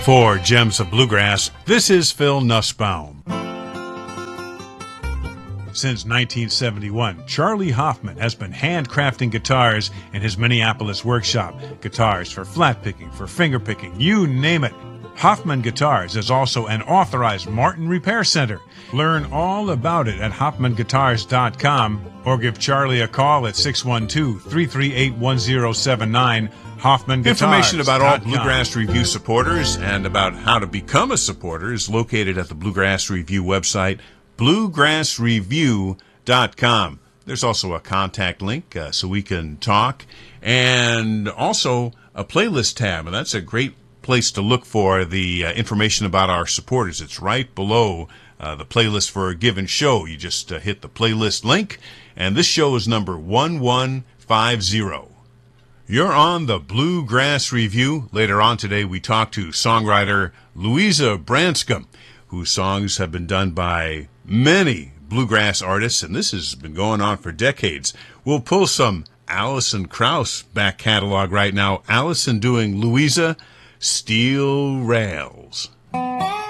For Gems of Bluegrass, this is Phil Nussbaum. Since 1971, Charlie Hoffman has been handcrafting guitars in his Minneapolis workshop. Guitars for flat picking, for finger picking, you name it. Hoffman Guitars is also an authorized Martin Repair Center. Learn all about it at hoffmanguitars.com or give Charlie a call at 612-338-1079. Hoffman Guitars. Information about all Bluegrass Review supporters and about how to become a supporter is located at the Bluegrass Review website, bluegrassreview.com. There's also a contact link so we can talk, and also a playlist tab, and that's a great place to look for the information about our supporters. It's right below the playlist for a given show. You just hit the playlist link, and this show is number 1150. You're on the Bluegrass Review. Later on today, we talk to songwriter Louisa Branscombe, whose songs have been done by many bluegrass artists, and this has been going on for decades. We'll pull some Alison Krauss back catalog right now. Alison doing Louisa, Steel Rails.